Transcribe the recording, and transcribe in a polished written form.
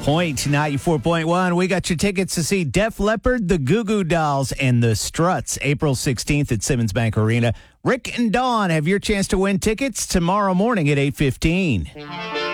Point 94.1. We got your tickets to see Def Leppard, the Goo Goo Dolls, and the Struts April 16th at Simmons Bank Arena. Rick and Dawn have your chance to win tickets tomorrow morning at 8:15.